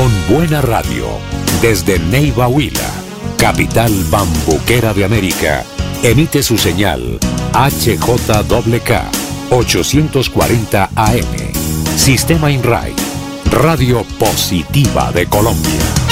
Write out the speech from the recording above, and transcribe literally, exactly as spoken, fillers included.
con buena radio, desde Neiva Huila, capital bambuquera de América, emite su señal H J K K ochocientos cuarenta A M, Sistema INRAI, Radio Positiva de Colombia.